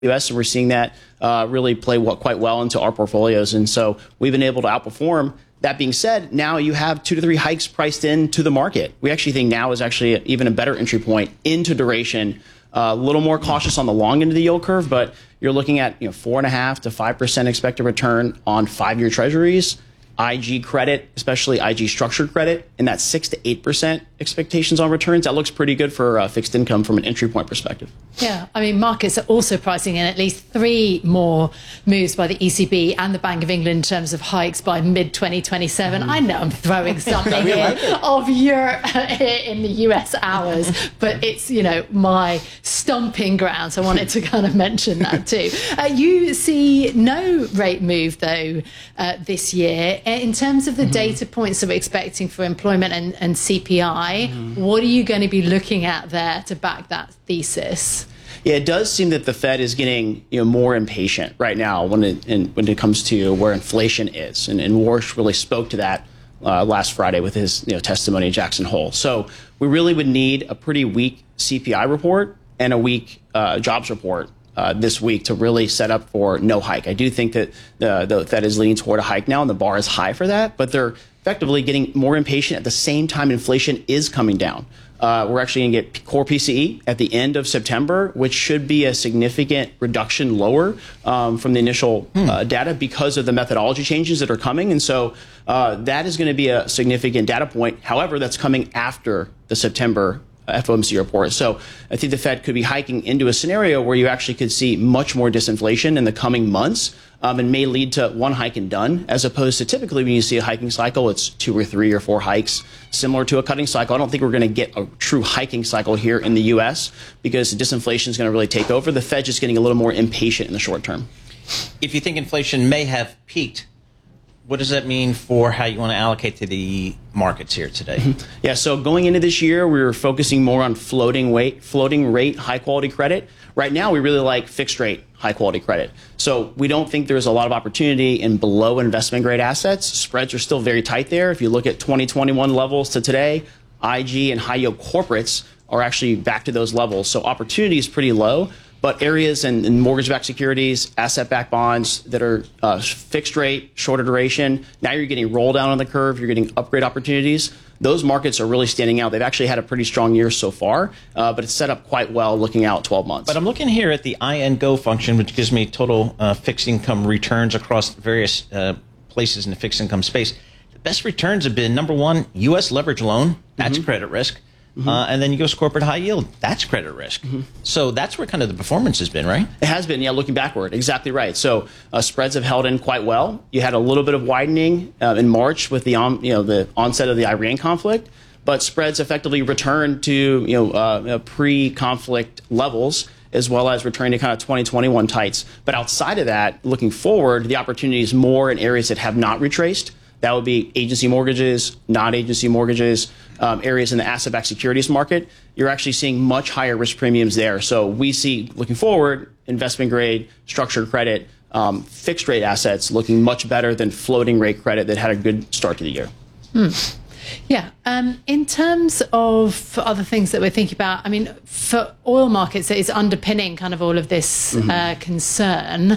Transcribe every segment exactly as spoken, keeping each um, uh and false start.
U S, and we're seeing that uh, really play what, quite well into our portfolios. And so we've been able to outperform. That being said, now you have two to three hikes priced into the market. We actually think now is actually even a better entry point into duration. Uh, a little more cautious on the long end of the yield curve, but you're looking at you know four and a half to five percent expected return on five-year treasuries. I G credit, especially I G structured credit, in that six to eight percent expectations on returns. That looks pretty good for uh, fixed income from an entry point perspective. Yeah, I mean, markets are also pricing in at least three more moves by the E C B and the Bank of England in terms of hikes by mid twenty twenty-seven. Mm. I know I'm throwing something here of Europe in the U S hours, but it's, you know, my stomping ground, so I wanted to kind of mention that too. Uh, you see no rate move, though, uh, this year. In terms of the mm-hmm. data points that we're expecting for employment and, and C P I, mm-hmm. what are you going to be looking at there to back that thesis? Yeah, it does seem that the Fed is getting you know more impatient right now when it in, when it comes to where inflation is, and, and Warsh really spoke to that uh, last Friday with his you know testimony at Jackson Hole. So we really would need a pretty weak C P I report and a weak uh, jobs report Uh, this week to really set up for no hike. I do think that the, the Fed is leaning toward a hike now, and the bar is high for that, but they're effectively getting more impatient at the same time inflation is coming down. Uh, we're actually going to get core P C E at the end of September, which should be a significant reduction lower um, from the initial hmm. uh, data because of the methodology changes that are coming. And so uh, that is going to be a significant data point. However, that's coming after the September F O M C report. So I think the Fed could be hiking into a scenario where you actually could see much more disinflation in the coming months um, and may lead to one hike and done, as opposed to typically when you see a hiking cycle, it's two or three or four hikes, similar to a cutting cycle. I don't think we're going to get a true hiking cycle here in the U S because the disinflation is going to really take over. The Fed just getting a little more impatient in the short term. If you think inflation may have peaked, what does that mean for how you want to allocate to the markets here today? Yeah, so going into this year, we were focusing more on floating rate, floating rate, high quality credit. Right now, we really like fixed rate, high quality credit. So we don't think there's a lot of opportunity in below investment grade assets. Spreads are still very tight there. If you look at twenty twenty-one levels to today, I G and high yield corporates are actually back to those levels. So opportunity is pretty low. But areas in, in mortgage-backed securities, asset-backed bonds that are uh, fixed rate, shorter duration, now you're getting roll down on the curve, you're getting upgrade opportunities. Those markets are really standing out. They've actually had a pretty strong year so far, uh, but it's set up quite well looking out twelve months. But I'm looking here at the I N Go function, which gives me total uh, fixed income returns across various uh, places in the fixed income space. The best returns have been, number one, U S leverage loan. That's mm-hmm. credit risk. Mm-hmm. Uh, and then you go to corporate high yield. That's credit risk. Mm-hmm. So that's where kind of the performance has been, right? It has been, yeah, looking backward. Exactly right. So uh, spreads have held in quite well. You had a little bit of widening uh, in March with the, on, you know, the onset of the Iran conflict, but spreads effectively returned to you know, uh, pre-conflict levels, as well as returning to kind of twenty twenty-one tights. But outside of that, looking forward, the opportunity is more in areas that have not retraced. That would be agency mortgages, non-agency mortgages, um, areas in the asset-backed securities market. You're actually seeing much higher risk premiums there. So we see, looking forward, investment grade, structured credit, um, fixed rate assets looking much better than floating rate credit that had a good start to the year. Hmm. Yeah. Um, in terms of other things that we're thinking about, I mean, for oil markets, it is underpinning kind of all of this mm-hmm. uh, concern.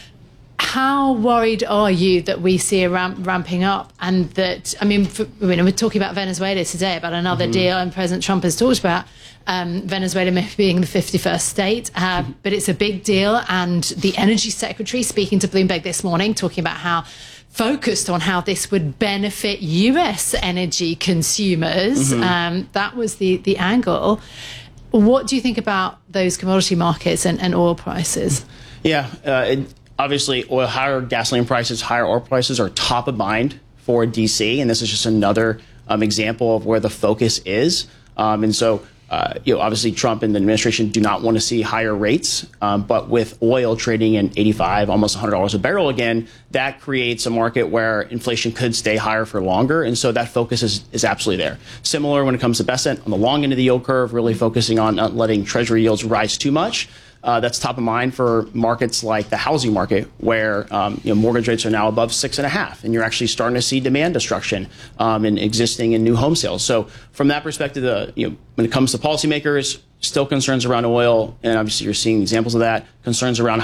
How worried are you that we see a ramp, ramping up, and that, I mean, for, I mean, we're talking about Venezuela today, about another mm-hmm. deal, and President Trump has talked about um, Venezuela maybe being the fifty-first state, uh, mm-hmm. but it's a big deal. And the energy secretary speaking to Bloomberg this morning, talking about how focused on how this would benefit U S energy consumers. Mm-hmm. Um, that was the, the angle. What do you think about those commodity markets and, and oil prices? Yeah, uh, it, obviously, oil, higher gasoline prices, higher oil prices are top of mind for D C, and this is just another um, example of where the focus is. Um, and so, uh, you know, obviously, Trump and the administration do not want to see higher rates, um, but with oil trading at eighty-five, almost one hundred dollars a barrel again, that creates a market where inflation could stay higher for longer, and so that focus is, is absolutely there. Similar when it comes to Bessent, on the long end of the yield curve, really focusing on not letting Treasury yields rise too much. Uh, that's top of mind for markets like the housing market, where um, you know, mortgage rates are now above six and a half, and you're actually starting to see demand destruction um, in existing and new home sales. So from that perspective, uh, you know, when it comes to policymakers, Still concerns around oil, and obviously you're seeing examples of that. Concerns around